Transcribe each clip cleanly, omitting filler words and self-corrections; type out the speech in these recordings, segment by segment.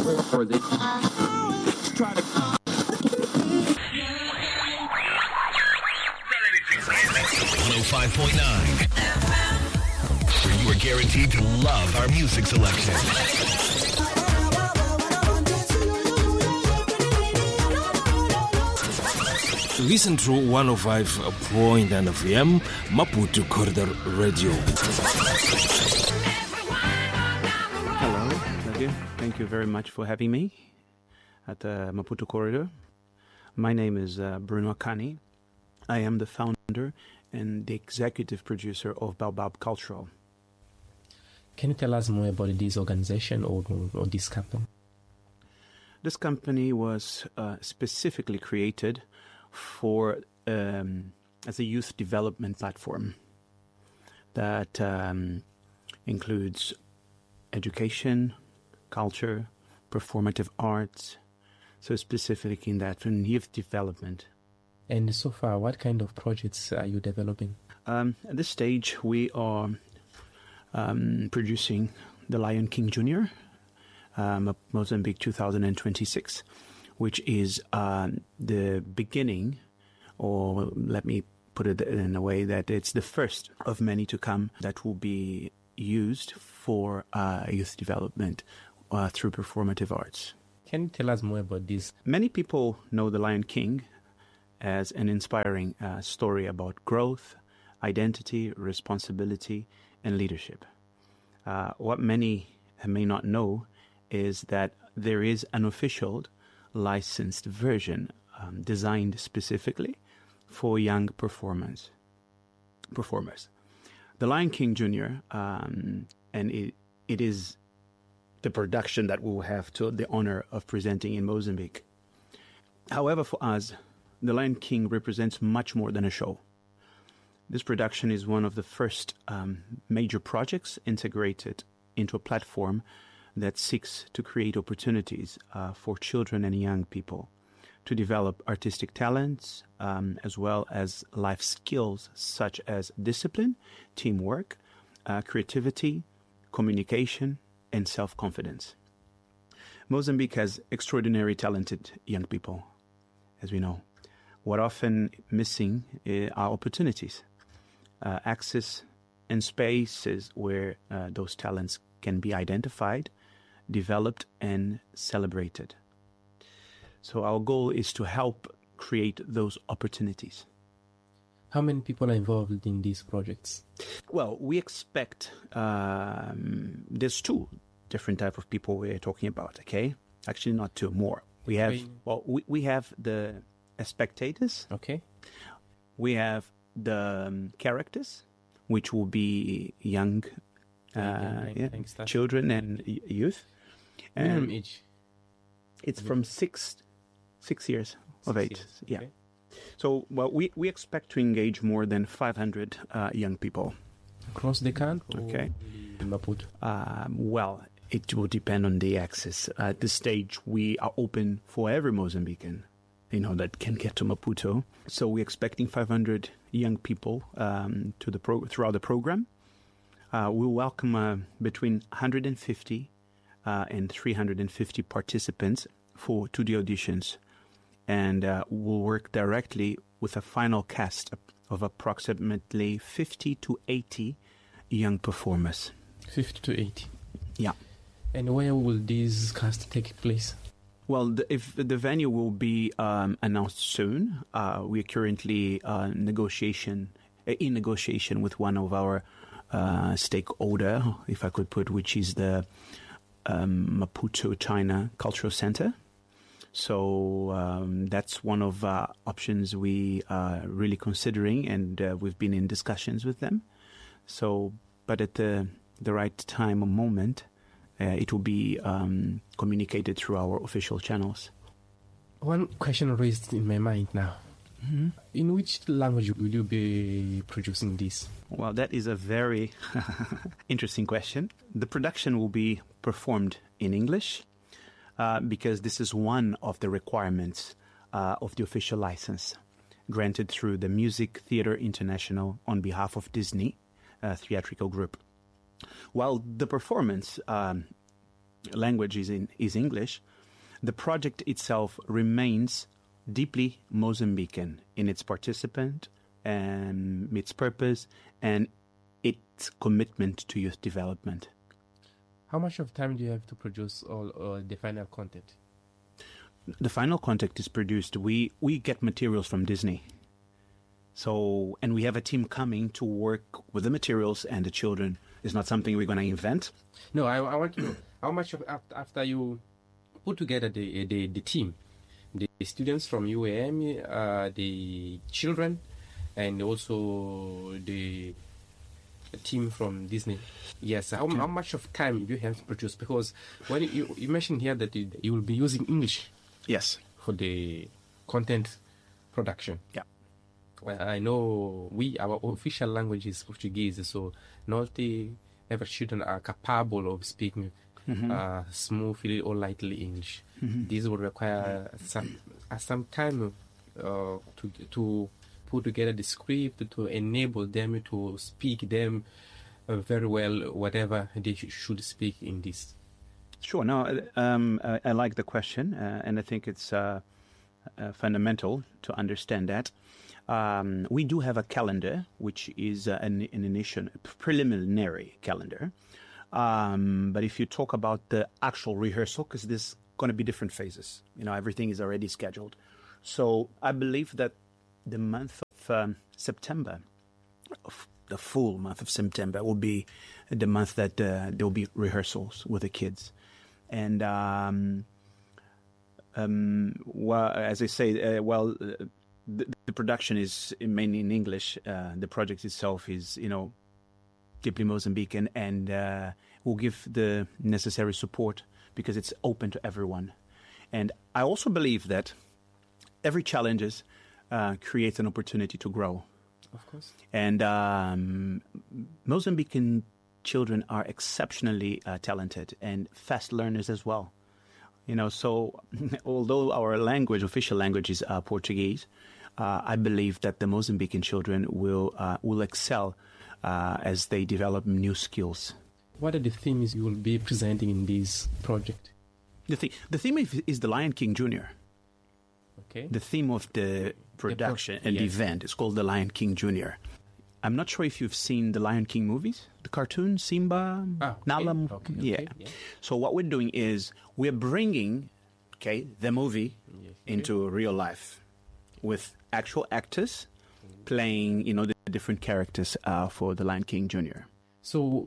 Or they try to 105.9, where you are guaranteed to love our music selection. Listen to 105.9 FM Maputo Corridor Radio. Hello, thank you very much for having me at the Maputo Corridor. My name is Bruno Akani. I am the founder and the executive producer of Baobab Cultural. Can you tell us more about this organization or this company? This company was specifically created for as a youth development platform that includes education, culture, performative arts, so specifically in that in youth development. And so far, what kind of projects are you developing? At this stage, we are producing The Lion King Jr., Mozambique 2026, which is the beginning, or let me put it in a way that it's the first of many to come that will be used for youth development through performative arts. Can you tell us more about this? Many people know The Lion King as an inspiring story about growth, identity, responsibility, and leadership. What many may not know is that there is an official licensed version designed specifically for young performers. The Lion King Jr., and it is the production that we will have the honor of presenting in Mozambique. However, for us, The Lion King represents much more than a show. This production is one of the first major projects integrated into a platform that seeks to create opportunities for children and young people to develop artistic talents as well as life skills such as discipline, teamwork, creativity, communication, and self-confidence. Mozambique has extraordinary talented young people, as we know. What often missing are opportunities, access and spaces where those talents can be identified, developed, and celebrated. So our goal is to help create those opportunities. How many people are involved in these projects? Well, we expect there's two different type of people we're talking about, okay? Actually, not two, more. We have we have the spectators. Okay. We have the characters, which will be young children and youth. And age? It's from 6 years of age. Years. Yeah. Okay. So, well, we expect to engage more than 500 young people. Across the country? Okay. In Maputo? Well, it will depend on the access. At this stage, we are open for every Mozambican, that can get to Maputo. So we're expecting 500 young people throughout the program. We'll welcome between 150 and 350 participants to the auditions. And we'll work directly with a final cast of approximately 50 to 80 young performers. 50 to 80? Yeah. And where will this cast take place? Well, if the venue will be announced soon. We are currently in negotiation with one of our stakeholder, if I could put, which is the Maputo China Cultural Center. So that's one of options we are really considering, and we've been in discussions with them. So, but at the right time or moment, it will be communicated through our official channels. One question raised in my mind now. Mm-hmm. In which language will you be producing this? Well, that is a very interesting question. The production will be performed in English because this is one of the requirements of the official license granted through the Music Theatre International on behalf of Disney Theatrical Group. While the performance language is English, the project itself remains deeply Mozambican in its participant and its purpose and its commitment to youth development. How much of time do you have to produce all the final content? The final content is produced. We get materials from Disney. So, and we have a team coming to work with the materials and the children. It's not something we're going to invent. No, I want to know how much of after you put together the team, the students from UAM, the children, and also the team from Disney. Yes, how much of time do you have to produce? Because when you mentioned here that you will be using English. Yes. For the content production. Yeah. Well, I know our official language is Portuguese, so not every children are capable of speaking smoothly or lightly English. This will require some time to put together the script to enable them to speak them very well, whatever they should speak in this. Sure. No, I like the question, and I think it's fundamental to understand that. We do have a calendar, which is an initial preliminary calendar. But if you talk about the actual rehearsal, because there's going to be different phases, everything is already scheduled. So I believe that the month of September, the full month of September, will be the month that there will be rehearsals with the kids. And well, as I say, the production is mainly in English. The project itself is, deeply Mozambican, and will give the necessary support because it's open to everyone. And I also believe that every challenge creates an opportunity to grow. Of course. And Mozambican children are exceptionally talented and fast learners as well. So although our language, official language, is Portuguese, I believe that the Mozambican children will excel as they develop new skills. What are the themes you will be presenting in this project? The theme is the Lion King Jr. Okay. The theme of the production and the event is called the Lion King Jr. I'm not sure if you've seen the Lion King movies, the cartoon, Simba, Nala. Yeah. So what we're doing is we're bringing, the movie into real life with actual actors playing, the different characters for the Lion King Jr. So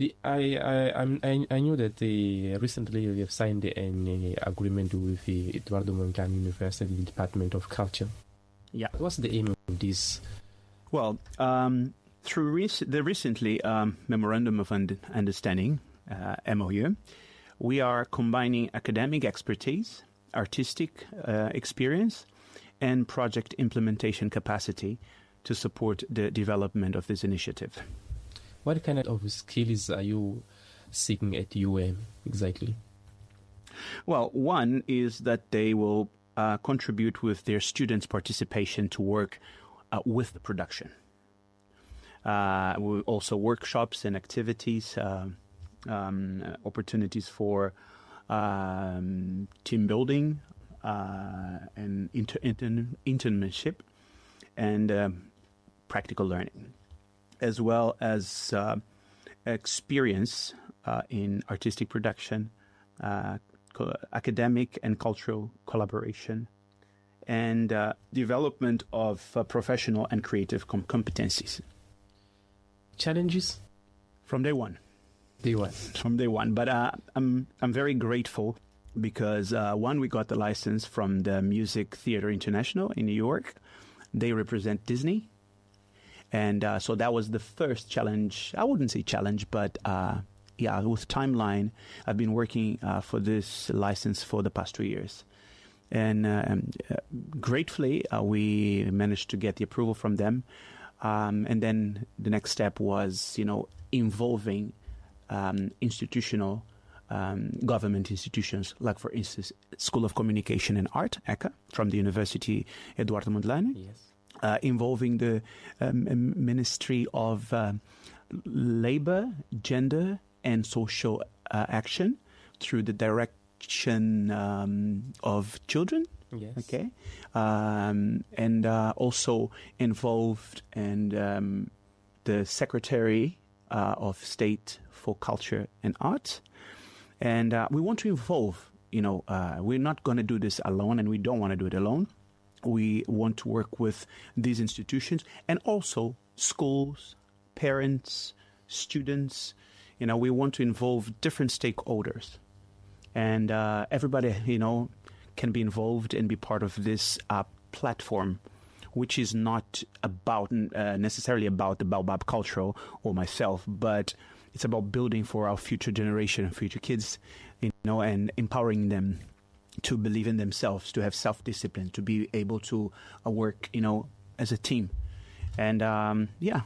I knew that recently we have signed an agreement with the Eduardo Mondlane University Department of Culture. Yeah. What's the aim of this? Well, through the recently Memorandum of Understanding, MOU, we are combining academic expertise, artistic experience, and project implementation capacity to support the development of this initiative. What kind of skills are you seeking at UAM exactly? Well, one is that they will contribute with their students' participation to work with the production. Also workshops and activities, opportunities for team building and internship and practical learning, as well as experience in artistic production, academic and cultural collaboration, and development of professional and creative competencies. Challenges? From day one. From day one. But I'm very grateful because, one, we got the license from the Music Theater International in New York. They represent Disney. And so that was the first challenge. I wouldn't say challenge, but with Timeline, I've been working for this license for the past 2 years. And gratefully, we managed to get the approval from them. And then the next step was, involving institutional government institutions, like, for instance, School of Communication and Art, ECA, from the University Eduardo Mondlane. Yes. Involving the Ministry of Labor, Gender and Social Action, through the direction of children. Yes. Okay, and also involved in the Secretary of State for Culture and Arts, and we want to involve. We're not going to do this alone, and we don't want to do it alone. We want to work with these institutions and also schools, parents, students. We want to involve different stakeholders, and everybody, can be involved and be part of this platform, which is not about necessarily about the Baobab Cultural or myself, but it's about building for our future generation, future kids, and empowering them to believe in themselves, to have self-discipline, to be able to work, as a team. And, yeah.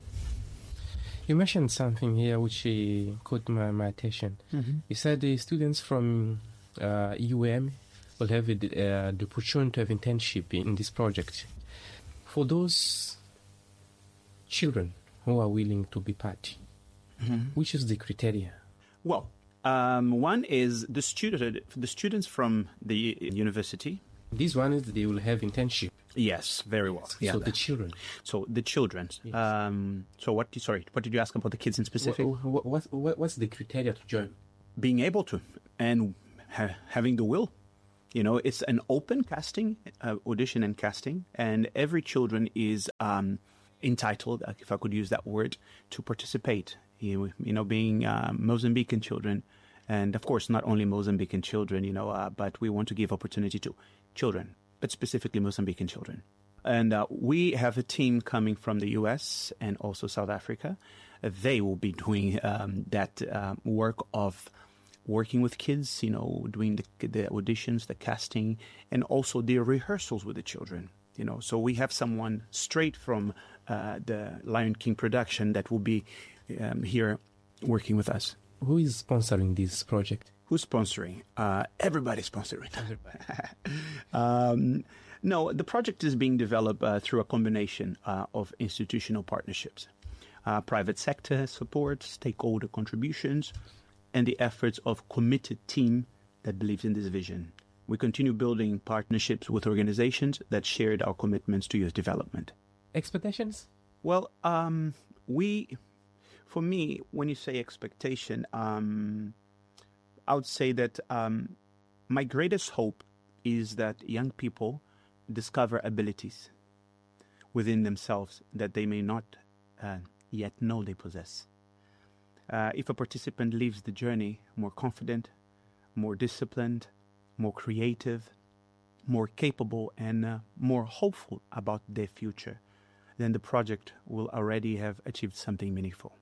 You mentioned something here which caught my attention. Mm-hmm. You said the students from UAM will have the opportunity of internship in this project. For those children who are willing to be part, which is the criteria? Well, one is the students from the university. This one is they will have internship. Yes, very well. Yeah, So the children. So the children. Yes. So what did you ask about the kids in specific? What's the criteria to join? Being able to and having the will. It's an open casting, audition and casting, and every children is entitled, if I could use that word, to participate. Being Mozambican children, and of course not only Mozambican children, but we want to give opportunity to children, but specifically Mozambican children. And we have a team coming from the U.S. and also South Africa. They will be doing that work of working with kids, doing the auditions, the casting, and also the rehearsals with the children. So we have someone straight from the Lion King production that will be here working with us. Who is sponsoring this project? Who's sponsoring? Everybody's sponsoring. No, the project is being developed through a combination of institutional partnerships, private sector support, stakeholder contributions, and the efforts of committed team that believes in this vision. We continue building partnerships with organizations that shared our commitments to youth development. Expectations? Well, for me, when you say expectation, I would say that my greatest hope is that young people discover abilities within themselves that they may not yet know they possess. If a participant leaves the journey more confident, more disciplined, more creative, more capable, and more hopeful about their future, then the project will already have achieved something meaningful.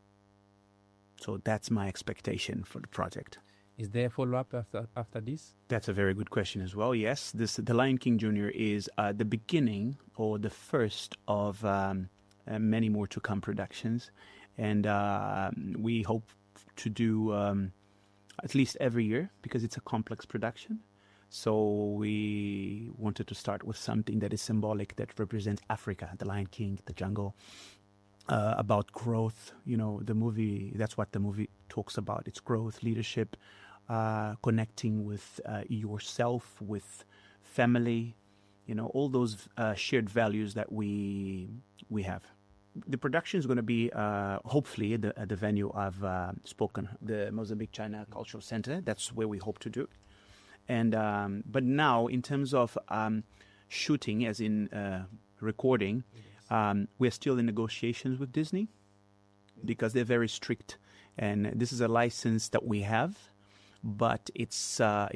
So that's my expectation for the project. Is there a follow-up after this? That's a very good question as well. Yes, The Lion King Jr. is the beginning or the first of many more to come productions. And we hope to do at least every year because it's a complex production. So we wanted to start with something that is symbolic, that represents Africa, the Lion King, the jungle, about growth. The movie, that's what the movie talks about. It's growth, leadership, connecting with yourself, with family, all those shared values that we have. The production is going to be, hopefully, at the venue I've spoken, the Mozambique China Cultural Center. That's where we hope to do. And but now, in terms of shooting, as in recording, we're still in negotiations with Disney because they're very strict. And this is a license that we have, but it's,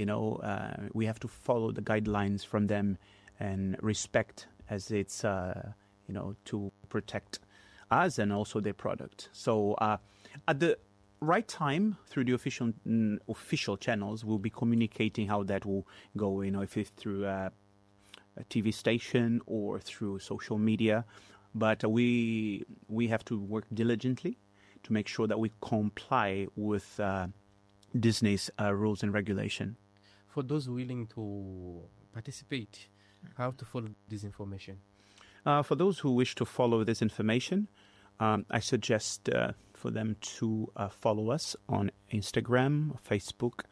we have to follow the guidelines from them and respect as it's, to protect us and also their product. So at the right time, through the official channels, we'll be communicating how that will go, if it's through a TV station or through social media. But we have to work diligently to make sure that we comply with Disney's rules and regulation. For those willing to participate, how to follow this information? For those who wish to follow this information, I suggest for them to follow us on Instagram, Facebook,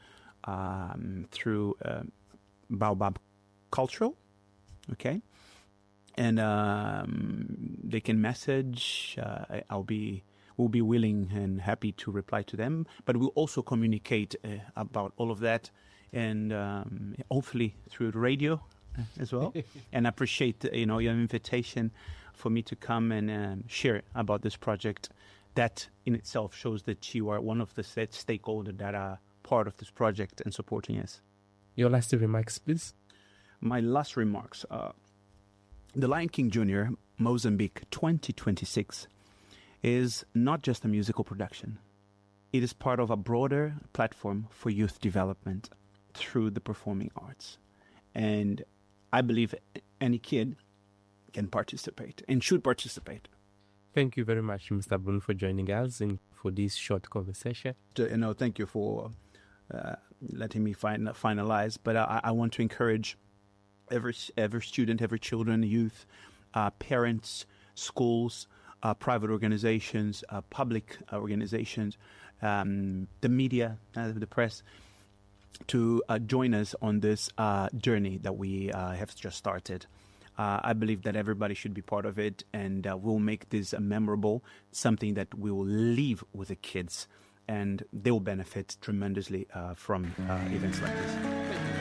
through Baobab Cultural, okay? And they can message. We'll be willing and happy to reply to them. But we'll also communicate about all of that, and hopefully through the radio as well. And appreciate your invitation for me to come and share about this project. That in itself shows that you are one of the stakeholders that are part of this project and supporting us. Your last remarks, please. My last remarks. The Lion King Jr. Mozambique 2026 is not just a musical production. It is part of a broader platform for youth development through the performing arts. And I believe any kid can participate and should participate. Thank you very much, Mr. Bruno, for joining us and for this short conversation. Thank you for letting me finalize. But I want to encourage every student, every children, youth, parents, schools, private organizations, public organizations, the media, the press, to join us on this journey that we have just started. I believe that everybody should be part of it, and we'll make this memorable, something that we will leave with the kids, and they will benefit tremendously from events like this.